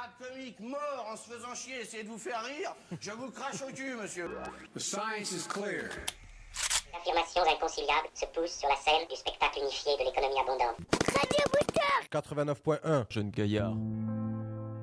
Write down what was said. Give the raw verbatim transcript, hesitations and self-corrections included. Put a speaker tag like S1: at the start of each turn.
S1: comique mort en se faisant chier, essayer de vous faire rire, je vous crache au cul, monsieur.
S2: The science is clear.
S3: Affirmations inconciliables se poussent sur la scène du spectacle unifié de l'économie abondante.
S4: quatre-vingt-neuf point un, Jeune Gaillard.